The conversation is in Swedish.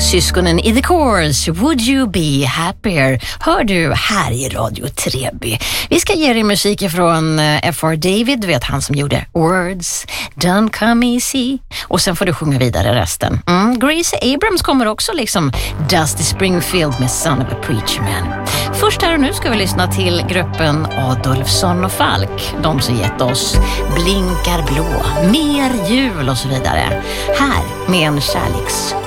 Syskonen i The Course, Would You Be Happier, hör du här i Radio Treby. Vi ska ge dig musik från F.R. David, du vet han som gjorde Words, Don't Come Easy, och sen får du sjunga vidare resten. Grace Abrams kommer också, liksom Dusty Springfield med Son of a Preacher Man. Först här och nu ska vi lyssna till gruppen Adolfsson och Falk, de som gett oss Blinkar blå, Mer jul och så vidare. Här med en kärleks